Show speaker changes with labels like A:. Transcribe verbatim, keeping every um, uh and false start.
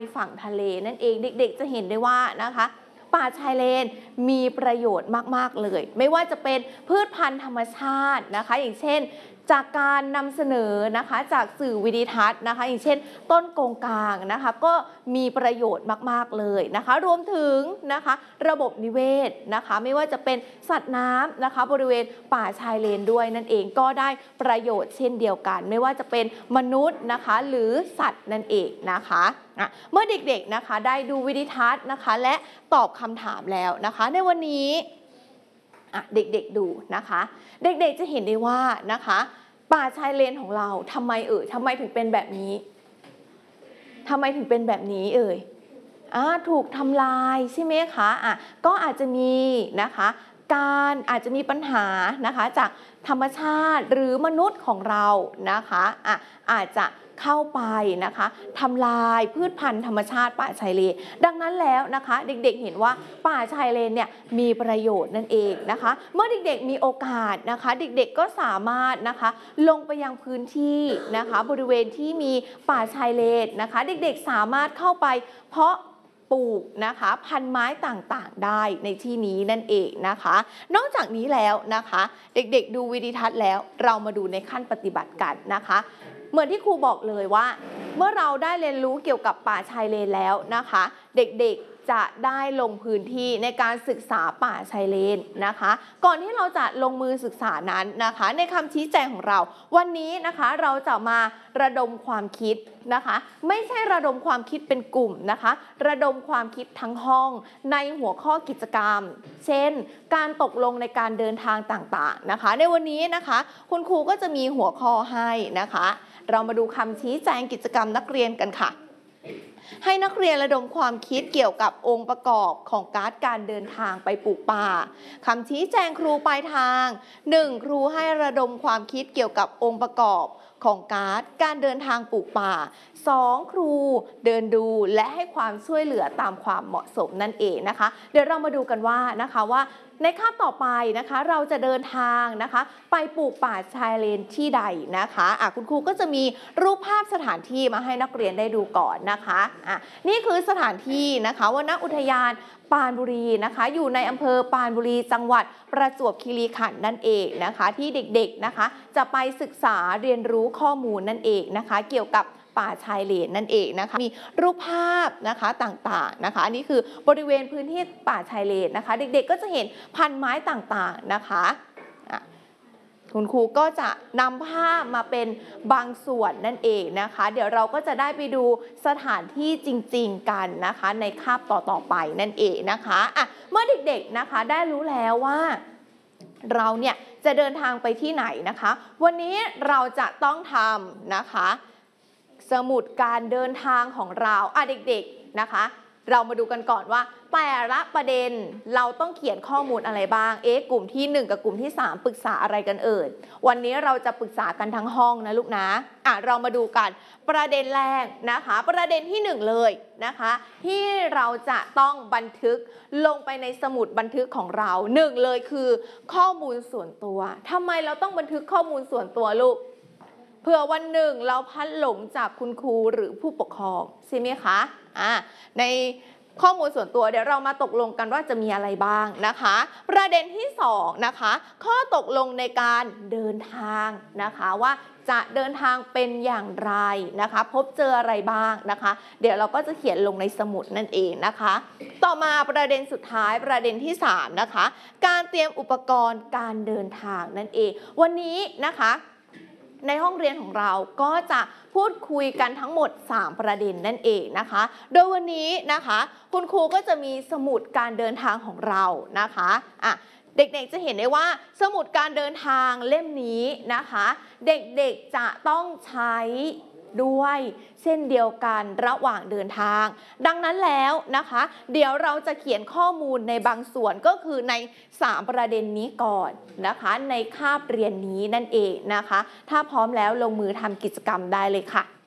A: ฝั่งทะเลนั่นเองเด็กๆจะเห็นได้ว่านะคะป่าชายเลนมีประโยชน์มากๆเลยไม่ว่าจะเป็นพืชพันธุ์ธรรมชาตินะคะอย่างเช่นจากการนำเสนอนะคะจากสื่อวิดีทัศน์นะคะอย่างเช่นต้นกงกลางนะคะก็มีประโยชน์มากๆเลยนะคะรวมถึงนะคะระบบนิเวศนะคะไม่ว่าจะเป็นสัตว์น้ำนะคะบริเวณป่าชายเลนด้วยนั่นเองก็ได้ประโยชน์เช่นเดียวกันไม่ว่าจะเป็นมนุษย์นะคะหรือสัตว์นั่นเองนะคะเมื่อเด็กๆนะคะได้ดูวิดีทัศน์นะคะและตอบคำถามแล้วนะคะในวันนี้เด็กๆดูนะคะเด็กๆจะเห็นได้ว่านะคะป่าชายเลนของเราทำไมเอ่ยทำไมถึงเป็นแบบนี้ทำไมถึงเป็นแบบนี้เอ่ยอ่าถูกทำลายใช่ไหมคะอ่ะก็อาจจะมีนะคะการอาจจะมีปัญหานะคะจากธรรมชาติหรือมนุษย์ของเรานะคะอ่ะอาจจะเข้าไปนะคะทำลายพืชพันธุ์ธรรมชาติป่าชายเลนดังนั้นแล้วนะคะเด็กๆเห็นว่าป่าชายเลนเนี่ยมีประโยชน์นั่นเองนะคะเมื่อเด็กๆมีโอกาสนะคะเด็กๆก็สามารถนะคะลงไปยังพื้นที่นะคะบริเวณที่มีป่าชายเลนนะคะเด็กๆสามารถเข้าไปเพาะปลูกนะคะพันไม้ต่างๆได้ในที่นี้นั่นเองนะคะนอกจากนี้แล้วนะคะเด็กๆดูวิดีทัศน์แล้วเรามาดูในขั้นปฏิบัติกันนะคะเหมือนที่ครูบอกเลยว่าเมื่อเราได้เรียนรู้เกี่ยวกับป่าชายเลนแล้วนะคะเด็กๆจะได้ลงพื้นที่ในการศึกษาป่าชายเลนนะคะก่อนที่เราจะลงมือศึกษานั้นนะคะในคำชี้แจงของเราวันนี้นะคะเราจะมาระดมความคิดนะคะไม่ใช่ระดมความคิดเป็นกลุ่มนะคะระดมความคิดทั้งห้องในหัวข้อกิจกรรมเช่นการตกลงในการเดินทางต่างๆนะคะในวันนี้นะคะคุณครูก็จะมีหัวข้อให้นะคะเรามาดูคำชี้แจงกิจกรรมนักเรียนกันค่ะให้นักเรียนระดมความคิดเกี่ยวกับองค์ประกอบของการ์ดการเดินทางไปปลูกป่าคำชี้แจงครูปลายทางหนึ่งครูให้ระดมความคิดเกี่ยวกับองค์ประกอบของการ์ดการเดินทางปลูกป่าสองครูเดินดูและให้ความช่วยเหลือตามความเหมาะสมนั่นเองนะคะเดี๋ยวเรามาดูกันว่านะคะว่าในคาบต่อไปนะคะเราจะเดินทางนะคะไปปลูกป่าชายเลนที่ใดนะคะอ่ะคุณครูก็จะมีรูปภาพสถานที่มาให้นักเรียนได้ดูก่อนนะคะอ่ะนี่คือสถานที่นะคะวนอุทยานปรานบุรีนะคะอยู่ในอำเภอปรานบุรีจังหวัดประจวบคีรีขันธ์นั่นเองนะคะที่เด็กๆนะคะจะไปศึกษาเรียนรู้ข้อมูลนั่นเองนะคะเกี่ยวกับป่าชายเลนนั่นเองนะคะมีรูปภาพนะคะต่างๆนะคะอันนี้คือบริเวณพื้นที่ป่าชายเลนนะคะเด็กๆก็จะเห็นพันไม้ต่างๆนะคะคุณครูก็จะนำภาพมาเป็นบางส่วนนั่นเองนะคะเดี๋ยวเราก็จะได้ไปดูสถานที่จริงๆกันนะคะในคาบต่อๆไปนั่นเองนะคะอ่ะเมื่อเด็กๆนะคะได้รู้แล้วว่าเราเนี่ยจะเดินทางไปที่ไหนนะคะวันนี้เราจะต้องทำนะคะสมุดการเดินทางของเราอ่ะเด็กๆนะคะเรามาดูกันก่อนว่าแต่ละประเด็นเราต้องเขียนข้อมูลอะไรบ้างเอ๊ะกลุ่มที่หนึ่งกับกลุ่มที่สามปรึกษาอะไรกันเอ่ยวันนี้เราจะปรึกษากันทั้งห้องนะลูกนะอ่ะเรามาดูกันประเด็นแรกนะคะประเด็นที่หนึ่งเลยนะคะที่เราจะต้องบันทึกลงไปในสมุดบันทึกของเราหนึ่งเลยคือข้อมูลส่วนตัวทำไมเราต้องบันทึกข้อมูลส่วนตัวลูกเผื่อวันหนึ่งเราพลัดหลงจากคุณครูหรือผู้ปกครองใช่ไหมคะอ่าในข้อมูลส่วนตัวเดี๋ยวเรามาตกลงกันว่าจะมีอะไรบ้างนะคะประเด็นที่สองนะคะข้อตกลงในการเดินทางนะคะว่าจะเดินทางเป็นอย่างไรนะคะพบเจออะไรบ้างนะคะเดี๋ยวเราก็จะเขียนลงในสมุดนั่นเองนะคะต่อมาประเด็นสุดท้ายประเด็นที่สามนะคะการเตรียมอุปกรณ์การเดินทางนั่นเองวันนี้นะคะในห้องเรียนของเราก็จะพูดคุยกันทั้งหมดสามประเด็นนั่นเองนะคะโดยวันนี้นะคะคุณครูก็จะมีสมุดการเดินทางของเรานะคะอ่ะเด็กๆจะเห็นได้ว่าสมุดการเดินทางเล่มนี้นะคะเด็กๆจะต้องใช้ด้วยเช่นเดียวกันระหว่างเดินทางดังนั้นแล้วนะคะเดี๋ยวเราจะเขียนข้อมูลในบางส่วนก็คือในสามประเด็นนี้ก่อนนะคะในคาบเรียนนี้นั่นเองนะคะถ้าพร้อมแล้วลงมือทำกิจกรรมได้เลยค่ะ